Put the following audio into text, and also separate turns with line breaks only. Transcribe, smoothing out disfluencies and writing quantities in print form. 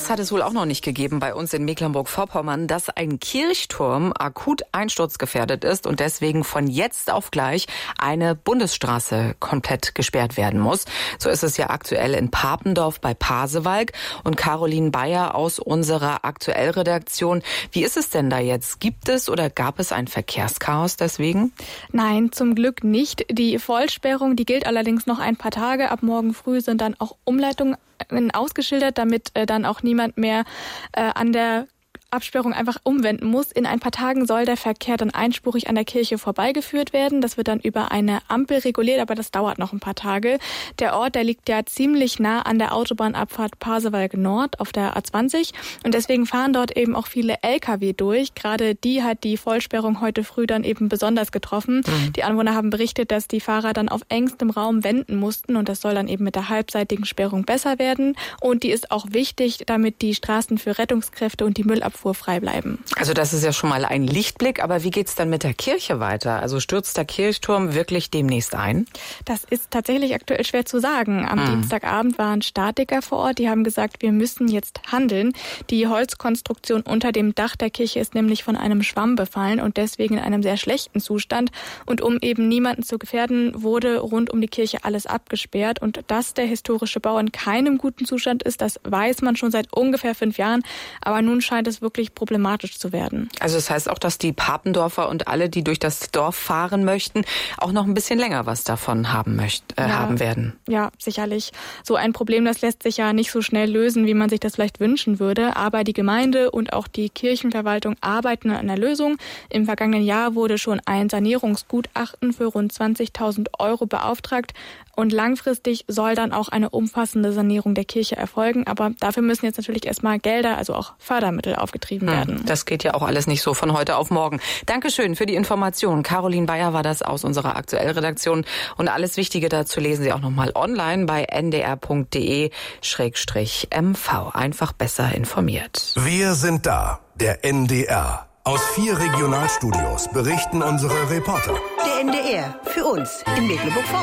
Das hat es wohl auch noch nicht gegeben bei uns in Mecklenburg-Vorpommern, dass ein Kirchturm akut einsturzgefährdet ist und deswegen von jetzt auf gleich eine Bundesstraße komplett gesperrt werden muss. So ist es ja aktuell in Papendorf bei Pasewalk. Und Caroline Bayer aus unserer Aktuellredaktion, wie ist es denn da jetzt? Gibt es oder gab es ein Verkehrschaos deswegen?
Nein, zum Glück nicht. Die Vollsperrung, die gilt allerdings noch ein paar Tage. Ab morgen früh sind dann auch Umleitungen ausgeschildert, damit dann auch niemand mehr an der Absperrung einfach umwenden muss. In ein paar Tagen soll der Verkehr dann einspurig an der Kirche vorbeigeführt werden. Das wird dann über eine Ampel reguliert, aber das dauert noch ein paar Tage. Der Ort, der liegt ja ziemlich nah an der Autobahnabfahrt Pasewalk Nord auf der A20 und deswegen fahren dort eben auch viele LKW durch. Gerade die hat die Vollsperrung heute früh dann eben besonders getroffen. Die Anwohner haben berichtet, dass die Fahrer dann auf engstem Raum wenden mussten und das soll dann eben mit der halbseitigen Sperrung besser werden. Und die ist auch wichtig, damit die Straßen für Rettungskräfte und die Müllabfuhr frei bleiben.
Also das ist ja schon mal ein Lichtblick, aber wie geht's dann mit der Kirche weiter? Also stürzt der Kirchturm wirklich demnächst ein?
Das ist tatsächlich aktuell schwer zu sagen. Am Dienstagabend waren Statiker vor Ort, die haben gesagt, wir müssen jetzt handeln. Die Holzkonstruktion unter dem Dach der Kirche ist nämlich von einem Schwamm befallen und deswegen in einem sehr schlechten Zustand. Und um eben niemanden zu gefährden, wurde rund um die Kirche alles abgesperrt. Und dass der historische Bau in keinem guten Zustand ist, das weiß man schon seit ungefähr 5 Jahren. Aber nun scheint es wirklich problematisch zu werden.
Also das heißt auch, dass die Papendorfer und alle, die durch das Dorf fahren möchten, auch noch ein bisschen länger was davon haben werden.
Ja, sicherlich. So ein Problem, das lässt sich ja nicht so schnell lösen, wie man sich das vielleicht wünschen würde. Aber die Gemeinde und auch die Kirchenverwaltung arbeiten an einer Lösung. Im vergangenen Jahr wurde schon ein Sanierungsgutachten für rund 20.000 € beauftragt. Und langfristig soll dann auch eine umfassende Sanierung der Kirche erfolgen. Aber dafür müssen jetzt natürlich erstmal Gelder, also auch Fördermittel aufgetrieben werden.
Das geht ja auch alles nicht so von heute auf morgen. Dankeschön für die Information. Caroline Bayer war das aus unserer Aktuellredaktion. Und alles Wichtige dazu lesen Sie auch nochmal online bei ndr.de/mv. Einfach besser informiert.
Wir sind da, der NDR. Aus 4 Regionalstudios berichten unsere Reporter.
Der NDR, für uns in Mecklenburg-Vorpommern.